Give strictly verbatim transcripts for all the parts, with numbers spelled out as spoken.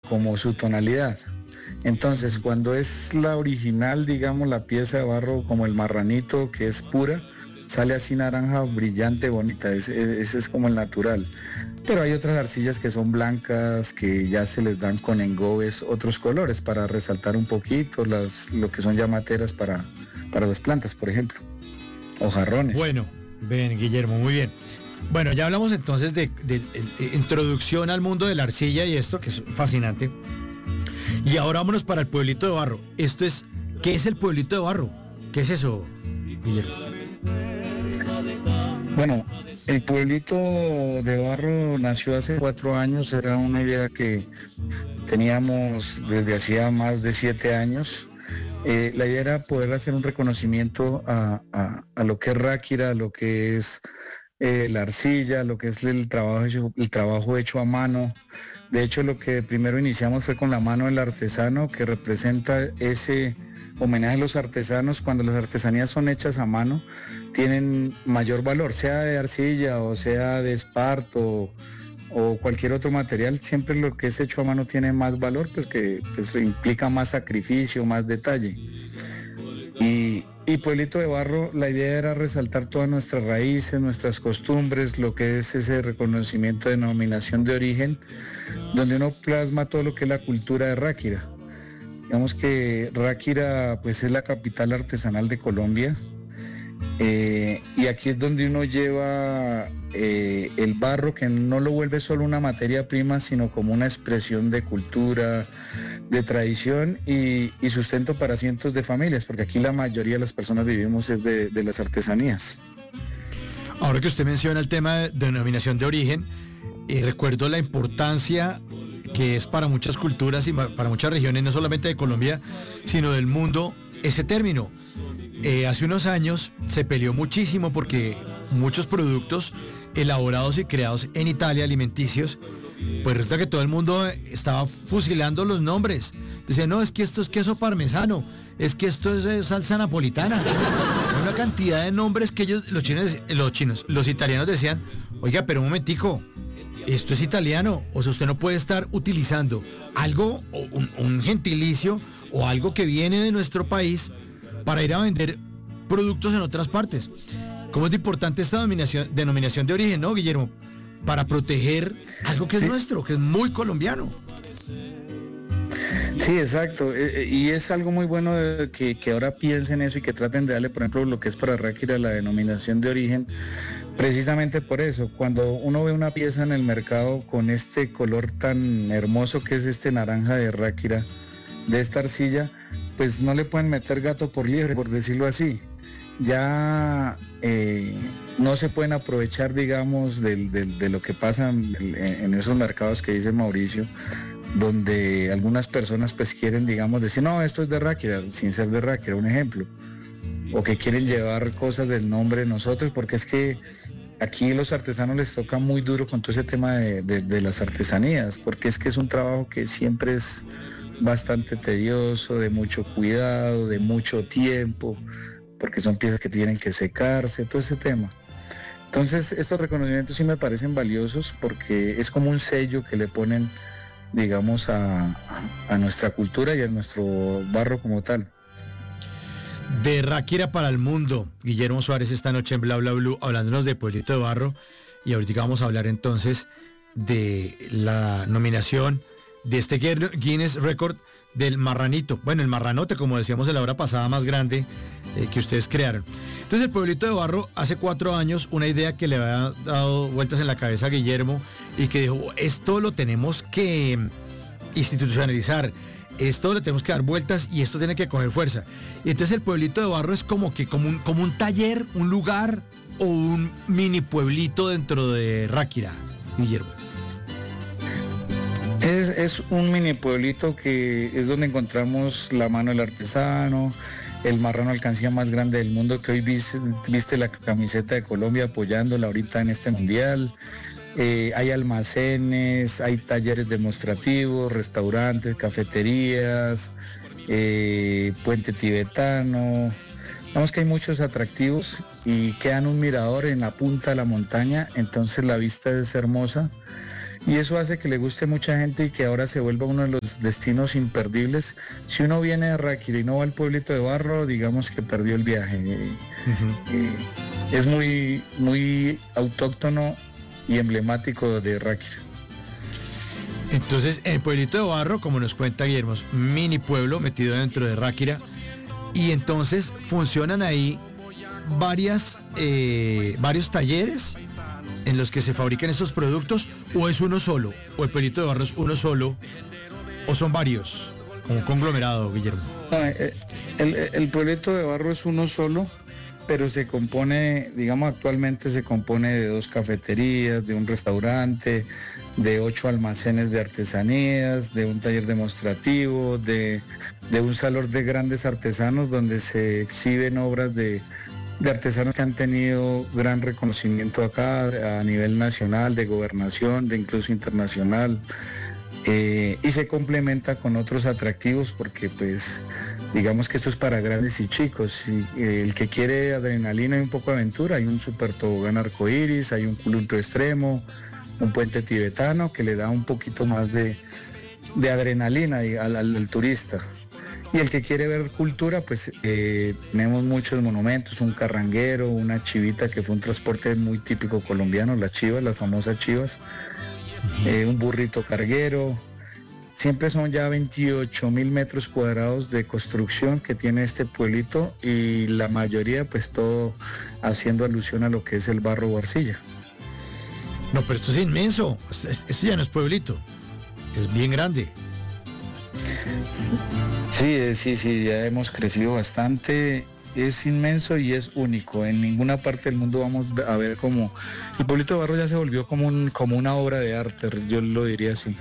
como su tonalidad. Entonces, cuando es la original, digamos, la pieza de barro como el marranito, que es pura, sale así naranja brillante, bonita, ese, ese es como el natural. Pero hay otras arcillas que son blancas, que ya se les dan con engobes otros colores para resaltar un poquito las, lo que son ya materas para, para las plantas, por ejemplo, o jarrones. Bueno, ven, Guillermo, muy bien. Bueno, ya hablamos entonces de, de, de, de introducción al mundo de la arcilla y esto, que es fascinante. Y ahora vámonos para el pueblito de barro. Esto es, ¿qué es el pueblito de barro? ¿Qué es eso, Guillermo? Bueno, el pueblito de barro nació hace cuatro años, era una idea que teníamos desde hacía más de siete años. Eh, la idea era poder hacer un reconocimiento a, a, a lo que es Ráquira, a lo que es eh, la arcilla, lo que es el trabajo, hecho, el trabajo hecho a mano. De hecho, lo que primero iniciamos fue con la mano del artesano, que representa ese homenaje a los artesanos. Cuando las artesanías son hechas a mano, tienen mayor valor, sea de arcilla o sea de esparto o cualquier otro material. Siempre lo que es hecho a mano tiene más valor, pues que pues, implica más sacrificio, más detalle. Y, y Pueblito de Barro, la idea era resaltar todas nuestras raíces, nuestras costumbres, lo que es ese reconocimiento de denominación de origen, donde uno plasma todo lo que es la cultura de Ráquira. Digamos que Ráquira pues es la capital artesanal de Colombia, eh, y aquí es donde uno lleva eh, el barro, que no lo vuelve solo una materia prima, sino como una expresión de cultura, de tradición y, y sustento para cientos de familias, porque aquí la mayoría de las personas vivimos es de, de las artesanías. Ahora que usted menciona el tema de denominación de origen, eh, recuerdo la importancia que es para muchas culturas y para muchas regiones, no solamente de Colombia, sino del mundo, ese término. Eh, hace unos años se peleó muchísimo porque muchos productos elaborados y creados en Italia, alimenticios, pues resulta que todo el mundo estaba fusilando los nombres. Decía, no, es que esto es queso parmesano, es que esto es eh, salsa napolitana. Una cantidad de nombres que ellos, los chinos, los chinos, los italianos decían, oiga, pero un momentico, esto es italiano, o sea, usted no puede estar utilizando algo, o un, un gentilicio, o algo que viene de nuestro país para ir a vender productos en otras partes. ¿Cómo es de importante esta denominación, denominación de origen, no, Guillermo? Para proteger algo que sí es nuestro, que es muy colombiano. Sí, exacto, y es algo muy bueno que, que ahora piensen eso y que traten de darle, por ejemplo, lo que es para Ráquira la denominación de origen, precisamente por eso. Cuando uno ve una pieza en el mercado con este color tan hermoso que es este naranja de Ráquira, de esta arcilla, pues no le pueden meter gato por liebre, por decirlo así. Ya eh, no se pueden aprovechar, digamos, del, del, de lo que pasa en, en esos mercados que dice Mauricio, donde algunas personas pues quieren, digamos, decir, no, esto es de Ráquira, sin ser de Ráquira, un ejemplo, o que quieren llevar cosas del nombre de nosotros, porque es que aquí los artesanos les toca muy duro con todo ese tema de, de, de las artesanías, porque es que es un trabajo que siempre es bastante tedioso, de mucho cuidado, de mucho tiempo, porque son piezas que tienen que secarse, todo ese tema. Entonces, estos reconocimientos sí me parecen valiosos porque es como un sello que le ponen, digamos, a, a nuestra cultura y a nuestro barro como tal. De Ráquira para el mundo, Guillermo Suárez esta noche en Bla Bla Blue, hablándonos de Pueblito de Barro, y ahorita vamos a hablar entonces de la nominación de este Guinness Record del marranito, bueno, el marranote, como decíamos en la hora pasada, más grande eh, que ustedes crearon. Entonces, el Pueblito de Barro, hace cuatro años, una idea que le había dado vueltas en la cabeza a Guillermo y que dijo, esto lo tenemos que institucionalizar, esto le tenemos que dar vueltas y esto tiene que coger fuerza. Y entonces el Pueblito de Barro es como que como un, como un taller, un lugar o un mini pueblito dentro de Ráquira, Guillermo. Es, es un mini pueblito que es donde encontramos la mano del artesano, el marrano alcancía más grande del mundo, que hoy viste, viste la camiseta de Colombia apoyándola ahorita en este mundial. Eh, hay almacenes, hay talleres demostrativos, restaurantes, cafeterías, eh, puente tibetano. Vemos que hay muchos atractivos y quedan un mirador en la punta de la montaña, entonces la vista es hermosa. y eso hace que le guste mucha gente y que ahora se vuelva uno de los destinos imperdibles. Si uno viene a Ráquira y no va al pueblito de barro, digamos que perdió el viaje. Uh-huh. Eh, es muy, muy autóctono y emblemático de Ráquira. Entonces, en el pueblito de barro, como nos cuenta Guillermo, es un mini pueblo metido dentro de Ráquira, y entonces funcionan ahí varias, eh, varios talleres en los que se fabrican esos productos, o es uno solo, o el pueblito de barro es uno solo, o son varios, como un conglomerado, Guillermo. No, el, el pueblito de barro es uno solo, pero se compone, digamos, actualmente se compone de dos cafeterías, de un restaurante, de ocho almacenes de artesanías, de un taller demostrativo, de, de un salón de grandes artesanos donde se exhiben obras de de artesanos que han tenido gran reconocimiento acá a nivel nacional, de gobernación, de incluso internacional, eh, y se complementa con otros atractivos porque pues digamos que esto es para grandes y chicos. Y, eh, el que quiere adrenalina y un poco de aventura, hay un super tobogán arcoíris, hay un columpio extremo, un puente tibetano que le da un poquito más de, de adrenalina al, al, al turista. Y el que quiere ver cultura, pues eh, tenemos muchos monumentos, un carranguero, una chivita que fue un transporte muy típico colombiano, las chivas, las famosas chivas, eh, un burrito carguero. Siempre son ya veintiocho mil metros cuadrados de construcción que tiene este pueblito y la mayoría pues todo haciendo alusión a lo que es el barro o arcilla. No, pero esto es inmenso, esto ya no es pueblito, es bien grande. Sí, sí, sí, ya hemos crecido bastante, es inmenso y es único. En ninguna parte del mundo vamos a ver como... El pueblito de barro ya se volvió como, un, como una obra de arte, yo lo diría así.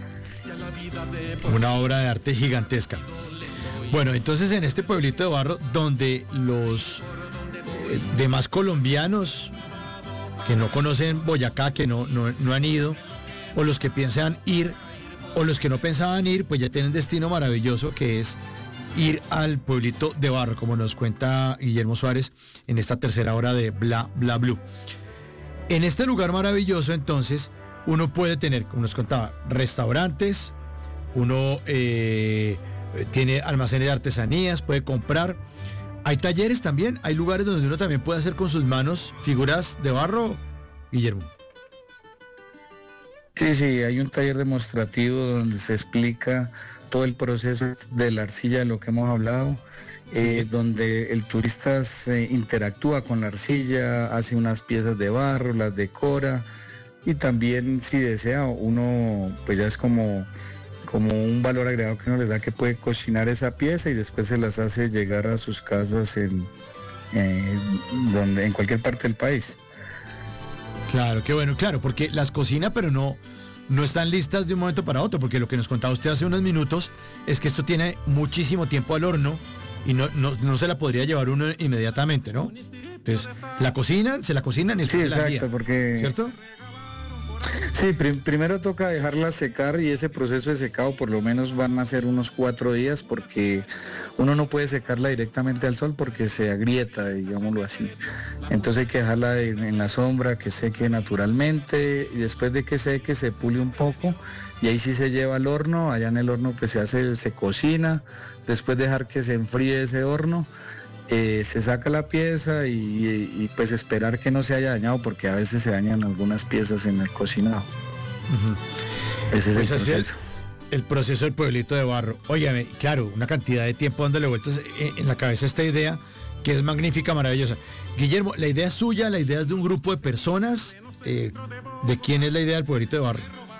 Una obra de arte gigantesca. Bueno, entonces en este pueblito de barro, donde los eh, demás colombianos que no conocen Boyacá, que no, no, no han ido, o los que piensan ir, o los que no pensaban ir, pues ya tienen destino maravilloso, que es ir al pueblito de barro, como nos cuenta Guillermo Suárez en esta tercera hora de Bla Bla Blue. En este lugar maravilloso, entonces, uno puede tener, como nos contaba, restaurantes, uno eh, tiene almacenes de artesanías, puede comprar. Hay talleres también, hay lugares donde uno también puede hacer con sus manos figuras de barro, Guillermo. Sí, sí, hay un taller demostrativo donde se explica todo el proceso de la arcilla de lo que hemos hablado, sí. eh, donde el turista se interactúa con la arcilla, hace unas piezas de barro, las decora y también si desea uno pues ya es como, como un valor agregado que uno le da que puede cocinar esa pieza y después se las hace llegar a sus casas en, eh, donde, en cualquier parte del país. Claro, qué bueno, claro, porque las cocina, pero no, no están listas de un momento para otro, porque lo que nos contaba usted hace unos minutos es que esto tiene muchísimo tiempo al horno y no, no, no se la podría llevar uno inmediatamente, ¿no? Entonces, la cocinan, se la cocinan y después sí, se la exacto, guían, porque... ¿cierto? Sí, prim- primero toca dejarla secar y ese proceso de secado por lo menos van a ser unos cuatro días porque uno no puede secarla directamente al sol porque se agrieta, digámoslo así. Entonces hay que dejarla en, en la sombra, que seque naturalmente y después de que seque se pule un poco y ahí sí se lleva al horno, allá en el horno pues se hace, se cocina, después dejar que se enfríe ese horno. Eh, se saca la pieza y, y, y pues esperar que no se haya dañado porque a veces se dañan algunas piezas en el cocinado. Uh-huh. Ese es pues el proceso. El, el proceso del pueblito de barro. Óigame, claro, una cantidad de tiempo dándole vueltas en la cabeza esta idea que es magnífica, maravillosa. Guillermo, ¿la idea es suya? ¿La idea es de un grupo de personas? Eh, ¿De quién es la idea del pueblito de barro?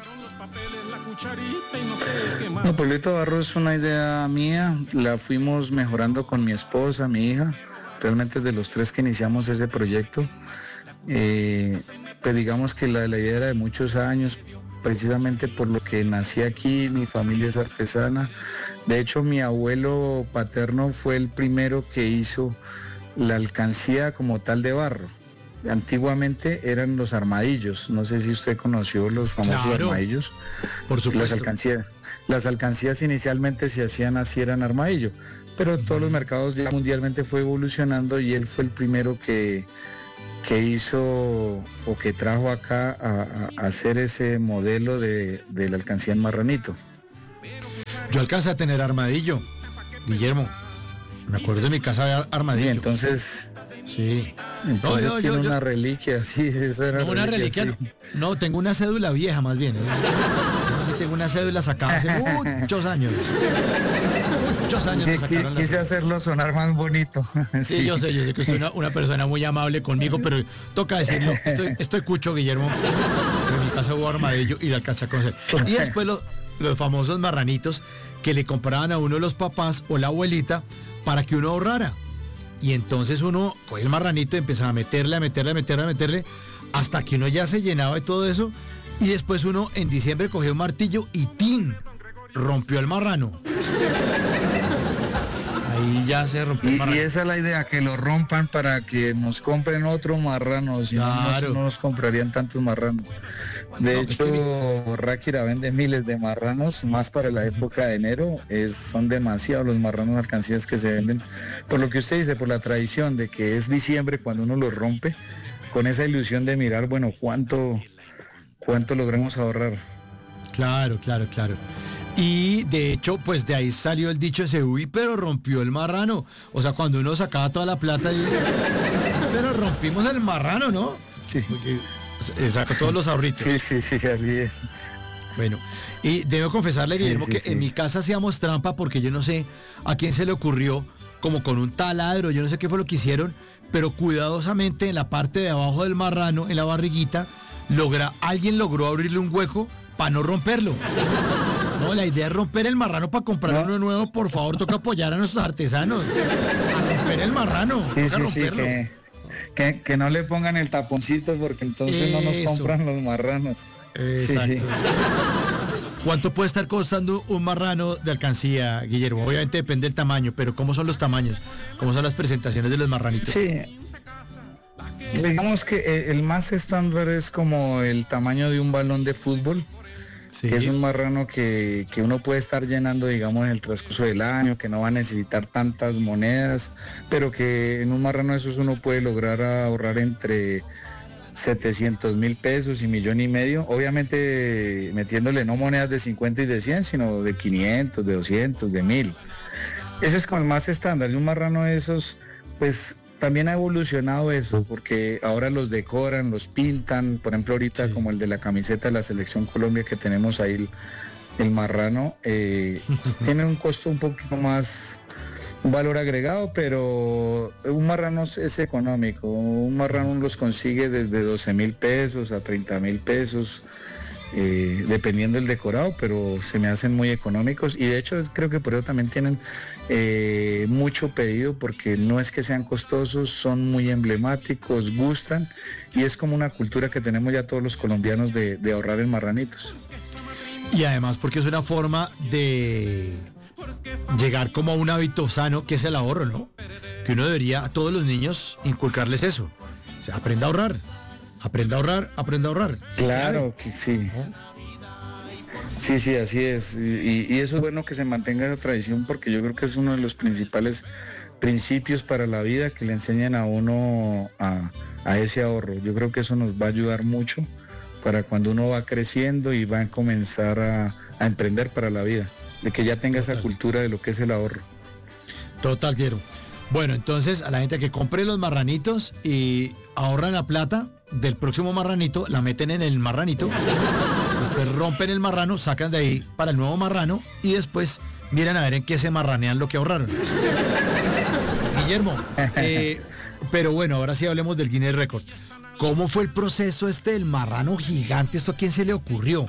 No, Pueblito de Barro es una idea mía, la fuimos mejorando con mi esposa, mi hija, realmente de los tres que iniciamos ese proyecto, eh, pues digamos que la, la idea era de muchos años, precisamente por lo que nací aquí, mi familia es artesana, de hecho mi abuelo paterno fue el primero que hizo la alcancía como tal de barro. Antiguamente eran los armadillos, no sé si usted conoció los famosos claro, armadillos. Por supuesto. Las alcancías, las alcancías inicialmente se hacían así, eran armadillo, pero todos los mercados ya mundialmente fue evolucionando y él fue el primero que, que hizo o que trajo acá a, a hacer ese modelo de, de la alcancía en Marranito. Yo alcancé a tener armadillo, Guillermo. Me acuerdo de mi casa de armadillo. Y entonces... Sí. Entonces no, no, tiene yo, una yo, reliquia, sí, eso era no, una reliquia, reliquia sí. no, no, tengo una cédula vieja más bien. Yo sí tengo una cédula sacada hace muchos años. Muchos años me sacaron Quise cédula. hacerlo sonar más bonito. Sí, sí, yo sé, yo sé que soy una, una persona muy amable conmigo, pero toca decirlo, estoy, estoy cucho, Guillermo. En mi casa hubo armadillo y la alcancé a conocer. Y después lo, los famosos marranitos que le compraban a uno los papás o la abuelita para que uno ahorrara. Y entonces uno coge el marranito y empezaba a meterle, a meterle, a meterle, a meterle, hasta que uno ya se llenaba de todo eso. Y después uno en diciembre cogió un martillo y ¡tin! Rompió el marrano. Ahí ya se rompió el marrano. Y, y esa es la idea, que lo rompan para que nos compren otro marrano. Si claro. no, no nos comprarían tantos marranos. De no, hecho, es que... Ráquira vende miles de marranos, más para la época de enero. Es, son demasiados los marranos alcancías que se venden. Por lo que usted dice, por la tradición de que es diciembre cuando uno los rompe, con esa ilusión de mirar, bueno, cuánto, cuánto logramos ahorrar. Claro, claro, claro. Y de hecho, pues de ahí salió el dicho ese, uy, pero rompió el marrano. O sea, cuando uno sacaba toda la plata, y... pero rompimos el marrano, ¿no? Sí. Porque sacó todos los ahorritos. Sí, sí, sí, así es. Bueno, y debo confesarle, Guillermo, sí, sí, que sí. en mi casa hacíamos trampa porque yo no sé a quién se le ocurrió, como con un taladro, yo no sé qué fue lo que hicieron, pero cuidadosamente en la parte de abajo del marrano, en la barriguita, logra, alguien logró abrirle un hueco para no romperlo. No, la idea es romper el marrano para comprar no. uno nuevo. Por favor, toca apoyar a nuestros artesanos. A romper el marrano. Sí, toca sí, romperlo. Sí, que, que, que no le pongan el taponcito porque entonces Eso. no nos compran los marranos. Exacto. Sí, sí. ¿Cuánto puede estar costando un marrano de alcancía, Guillermo? Obviamente depende del tamaño, pero ¿cómo son los tamaños? ¿Cómo son las presentaciones de los marranitos? Sí. Digamos que el más estándar es como el tamaño de un balón de fútbol, sí. que es un marrano que, que uno puede estar llenando, digamos, en el transcurso del año, que no va a necesitar tantas monedas, pero que en un marrano de esos uno puede lograr ahorrar entre setecientos mil pesos y millón y medio, obviamente metiéndole no monedas de cincuenta y de cien, sino de quinientos, de doscientos, de mil. Ese es como el más estándar. Y un marrano de esos, pues también ha evolucionado eso, porque ahora los decoran, los pintan, por ejemplo ahorita sí. como el de la camiseta de la Selección Colombia que tenemos ahí, el, el marrano, eh, tiene un costo un poquito más, un valor agregado, pero un marrano es económico, un marrano los consigue desde doce mil pesos a treinta mil pesos, eh, dependiendo del decorado, pero se me hacen muy económicos y de hecho creo que por eso también tienen eh, mucho pedido, porque no es que sean costosos, son muy emblemáticos, gustan y es como una cultura que tenemos ya todos los colombianos de, de ahorrar en marranitos. Y además porque es una forma de llegar como a un hábito sano que es el ahorro, ¿no? Que uno debería a todos los niños inculcarles eso. O sea, aprenda a ahorrar, aprenda a ahorrar, aprenda a ahorrar. Claro que sí. Sí, sí, así es. Y, y eso es bueno que se mantenga esa tradición, porque yo creo que es uno de los principales principios para la vida, que le enseñan a uno a, a ese ahorro. Yo creo que eso nos va a ayudar mucho para cuando uno va creciendo y va a comenzar a, a emprender para la vida, de que ya tenga Total. esa cultura de lo que es el ahorro. Total, quiero. Bueno, entonces a la gente que compre los marranitos y ahorran la plata del próximo marranito, la meten en el marranito, después rompen el marrano, sacan de ahí para el nuevo marrano y después miran a ver en qué se marranean lo que ahorraron. Guillermo, eh, pero bueno, ahora sí hablemos del Guinness Record. ¿Cómo fue el proceso este del marrano gigante? ¿Esto a quién se le ocurrió?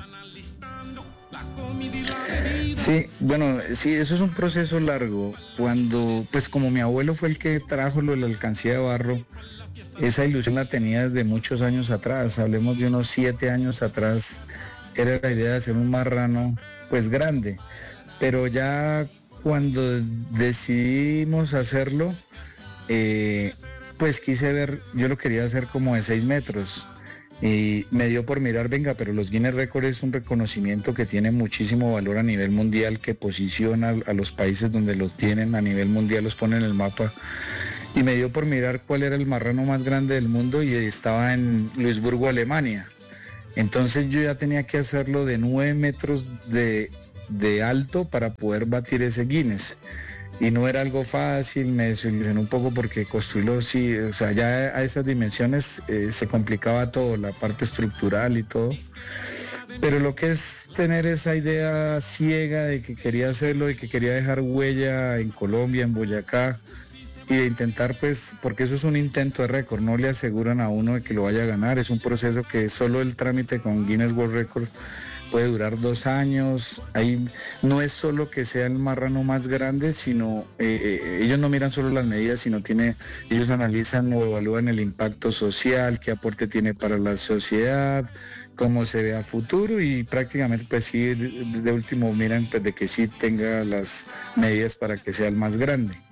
Sí, bueno, sí, eso es un proceso largo. Cuando, pues como mi abuelo fue el que trajo lo de la alcancía de barro, esa ilusión la tenía desde muchos años atrás, hablemos de unos siete años atrás, era la idea de hacer un marrano, pues grande, pero ya cuando decidimos hacerlo, eh, pues quise ver, yo lo quería hacer como de seis metros. Y me dio por mirar, venga, pero los Guinness Records es un reconocimiento que tiene muchísimo valor a nivel mundial, que posiciona a los países donde los tienen a nivel mundial, los pone en el mapa. y me dio por mirar cuál era el marrano más grande del mundo y estaba en Luisburgo, Alemania. Entonces yo ya tenía que hacerlo de nueve metros de, de alto para poder batir ese Guinness. Y no era algo fácil, me desilusioné un poco porque construirlo, sí, o sea, ya a esas dimensiones eh, se complicaba todo, la parte estructural y todo. Pero lo que es tener esa idea ciega de que quería hacerlo, de que quería dejar huella en Colombia, en Boyacá, y de intentar, pues, porque eso es un intento de récord, no le aseguran a uno de que lo vaya a ganar, es un proceso que solo el trámite con Guinness World Records puede durar dos años. Ahí no es solo que sea el marrano más grande, sino eh, eh, ellos no miran solo las medidas, sino tiene, ellos analizan o evalúan el impacto social, qué aporte tiene para la sociedad, cómo se ve a futuro, y prácticamente pues sí, de, de último miran pues de que sí tenga las medidas para que sea el más grande.